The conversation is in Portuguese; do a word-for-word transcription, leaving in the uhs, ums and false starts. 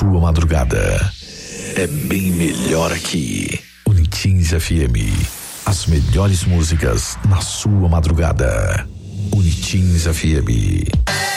sua madrugada. É bem melhor aqui. Unitins F M. As melhores músicas na sua madrugada. Unitins F M.